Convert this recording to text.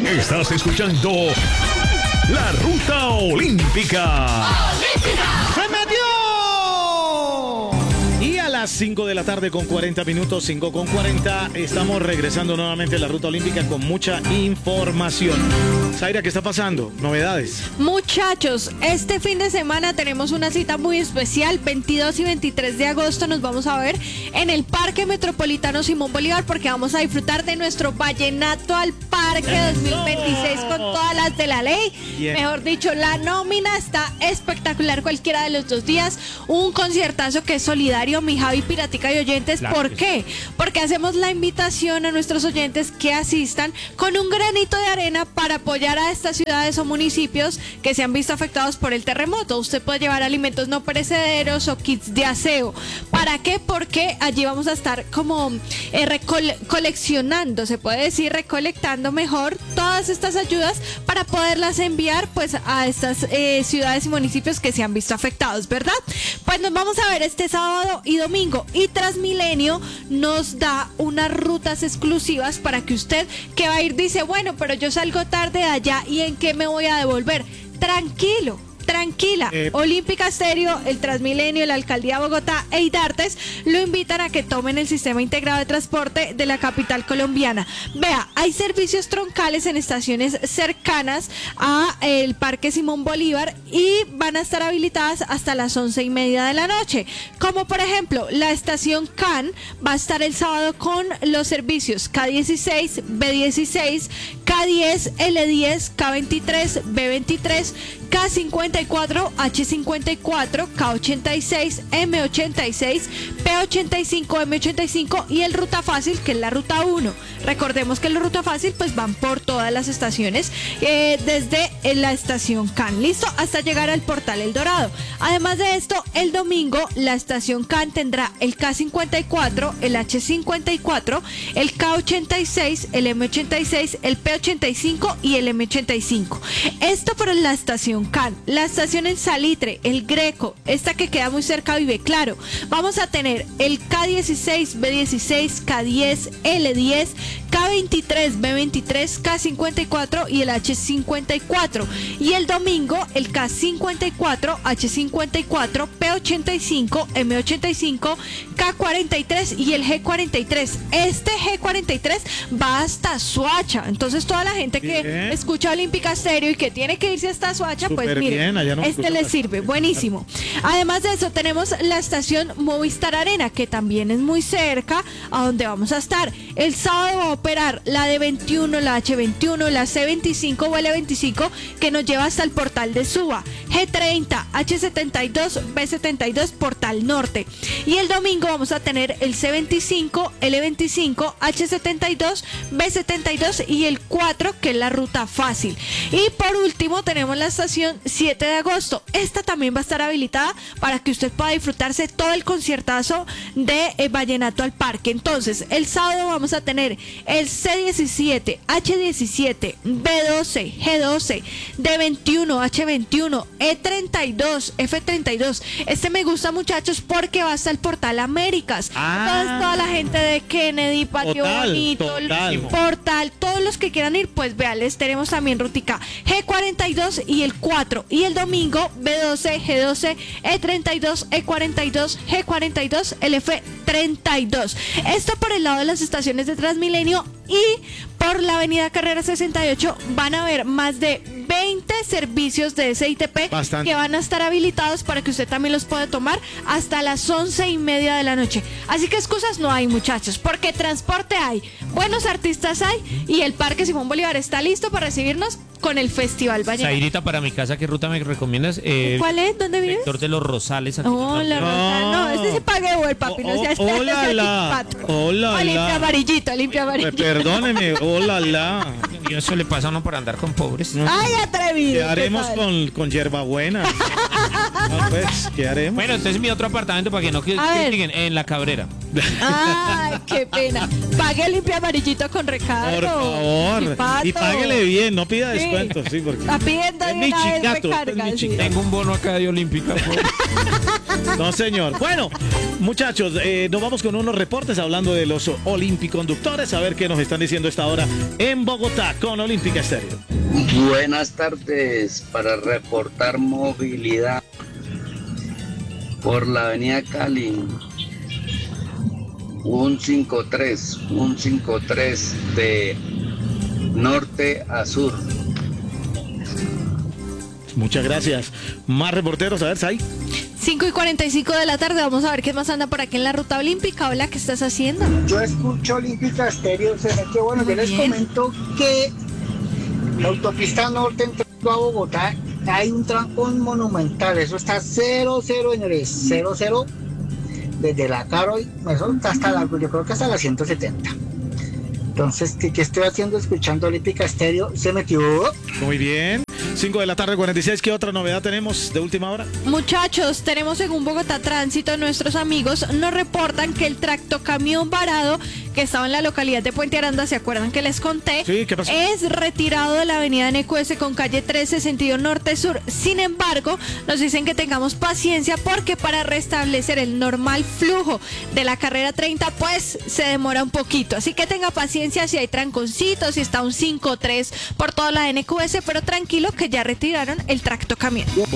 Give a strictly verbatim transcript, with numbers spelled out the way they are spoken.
Estás escuchando La Ruta Olímpica. ¡Se metió! Y a las cinco de la tarde con cuarenta minutos, cinco con cuarenta, estamos regresando nuevamente a la Ruta Olímpica con mucha información. Zaira, ¿qué está pasando? ¿Novedades? Muchachos, este fin de semana tenemos una cita muy especial. veintidós y veintitrés de agosto nos vamos a ver en el Parque Metropolitano Simón Bolívar, porque vamos a disfrutar de nuestro Vallenato al Parque dos mil veintiséis con todas las de la ley. Yeah. Mejor dicho, la nómina está espectacular cualquiera de los dos días. Un conciertazo que es solidario, mi Javi Piratica y oyentes. Claro. ¿Por qué? Porque hacemos la invitación a nuestros oyentes que asistan con un granito de arena para apoyar a estas ciudades o municipios que se han visto afectados por el terremoto. Usted puede llevar alimentos no perecederos o kits de aseo. ¿Para qué? Porque allí vamos a estar como eh, recole- coleccionando, se puede decir, recolectando mejor todas estas ayudas para poderlas enviar pues a estas eh, ciudades y municipios que se han visto afectados, ¿verdad? Pues nos vamos a ver este sábado y domingo, y Transmilenio nos da unas rutas exclusivas para que usted que va a ir dice, bueno, pero yo salgo tarde de allá y en qué me voy a devolver. Tranquilo. Tranquila, eh, Olímpica Estéreo, el Transmilenio, la Alcaldía de Bogotá e Idartes lo invitan a que tomen el sistema integrado de transporte de la capital colombiana. Vea, hay servicios troncales en estaciones cercanas a el Parque Simón Bolívar y van a estar habilitadas hasta las once y media de la noche. Como por ejemplo, la estación C A N va a estar el sábado con los servicios K dieciséis, B dieciséis, K diez, L diez, K veintitrés, B veintitrés, K cincuenta y cuatro, H cincuenta y cuatro, K ochenta y seis, M ochenta y seis, P ochenta y cinco, M ochenta y cinco y el Ruta Fácil, que es la Ruta uno. Recordemos que el Ruta Fácil pues van por todas las estaciones, eh, desde la estación C A N, listo, hasta llegar al Portal El Dorado. Además de esto, el domingo la estación C A N tendrá el K cincuenta y cuatro, el H cincuenta y cuatro, el K ochenta y seis, el M ochenta y seis, el P ochenta y cinco y el M ochenta y cinco. Esto por la estación C A N. La estación en Salitre, el Greco, esta que queda muy cerca a Vive Claro, vamos a tener el K dieciséis, B dieciséis, K diez, L diez, K veintitrés, B veintitrés, K cincuenta y cuatro y el H cincuenta y cuatro. Y el domingo el K cincuenta y cuatro, H cincuenta y cuatro, P ochenta y cinco, M ochenta y cinco, K cuarenta y tres y el G cuarenta y tres. Este G cuarenta y tres va hasta Soacha. Entonces toda la gente que bien. escucha Olímpica Estéreo y que tiene que irse hasta Soacha, Super pues mire, bien, no este les sirve, buenísimo. Además de eso tenemos la estación Movistar Arena, que también es muy cerca a donde vamos a estar. El sábado va a operar la D veintiuno, la H veintiuno, la C veinticinco o L veinticinco, que nos lleva hasta el Portal de Suba. G treinta, H setenta y dos, B setenta y dos, Portal Norte. Y el domingo vamos a tener el C veinticinco, L veinticinco, H setenta y dos, B setenta y dos y el cuatro, que es la Ruta Fácil. Y por último tenemos la estación siete de agosto. Esta también va a estar habilitada para que usted pueda disfrutarse todo el conciertazo de eh, Vallenato al Parque. Entonces, el sábado vamos a tener el C diecisiete, H diecisiete, B doce, G doce, D veintiuno, H veintiuno, E treinta y dos, F treinta y dos. Este me gusta, muchachos, porque va hasta el Portal Américas. Ah, Entonces, toda la gente de Kennedy, Patio total, Bonito, total. Portal, todos los que quieran ir, pues vean, les tenemos también rutica G cuarenta y dos y el cuatro. Y el domingo B doce, G doce, E treinta y dos, E cuarenta y dos, G cuarenta y dos, el F treinta y dos. Esto por el lado de las estaciones de Transmilenio. Y por la avenida Carrera sesenta y ocho van a haber más de veinte servicios de S I T P Bastante. que van a estar habilitados para que usted también los pueda tomar hasta las once y media de la noche. Así que excusas no hay, muchachos, porque transporte hay, buenos artistas hay y el Parque Simón Bolívar está listo para recibirnos con el Festival Vallenato. Zairita, para mi casa, ¿qué ruta me recomiendas? Eh, ¿Cuál es? ¿Dónde vives? Sector de los Rosales. Aquí oh, la Rosal. No, este se pague o el papi, no sea este. Hola, la. Hola, la. Limpia amarillito, limpia amarillito. Perdóneme, hola, la. Y eso le pasa a uno por andar con pobres. No. Ay, atrevido. ¿Qué haremos con, con hierbabuena? No, pues, ¿qué haremos? Bueno, este es mi otro apartamento para que no critiquen, en La Cabrera. Ay, qué pena. Pague limpia amarillito con Ricardo. Por favor. Y, y páguele bien, no pida descuentos, sí, porque está pidiendo es de mi una vez chicato, recarga, es mi sí. chicato. Tengo un bono acá de Olímpica. No, señor. Bueno, muchachos, eh, nos vamos con unos reportes hablando de los olimpiconductores. A ver qué nos están diciendo esta hora en Bogotá con Olímpica Estéreo. Buenas tardes, para reportar movilidad por la avenida Cali. Un cinco tres, un cinco tres de norte a sur. Muchas gracias. Más reporteros, a ver, Sai. cinco y cuarenta y cinco de la tarde, vamos a ver qué más anda por aquí en la ruta olímpica. Hola, ¿qué estás haciendo? Yo escucho Olímpica Estéreo, se me quedó bueno. Muy Yo les bien. comento que la autopista norte entrando a Bogotá hay un trancón monumental. Eso está cero, cero, señores, cero, cero. Desde la Caro, eso está hasta la, yo creo que hasta la ciento setenta. Entonces, ¿qué, qué estoy haciendo? Escuchando Olímpica Estéreo. Se metió. Muy bien. cinco de la tarde, cuarenta y seis. ¿Qué otra novedad tenemos de última hora? Muchachos, tenemos según Bogotá Tránsito, nuestros amigos nos reportan que el tractocamión varado que estaba en la localidad de Puente Aranda, ¿se acuerdan que les conté? Sí, ¿qué pasó? Es retirado de la avenida N Q S con calle trece, sentido norte-sur. Sin embargo, nos dicen que tengamos paciencia porque para restablecer el normal flujo de la carrera treinta, pues se demora un poquito. Así que tenga paciencia si hay tranconcitos, si está un cinco tres por toda la N Q S, pero tranquilo que ya retiraron el tractocamión.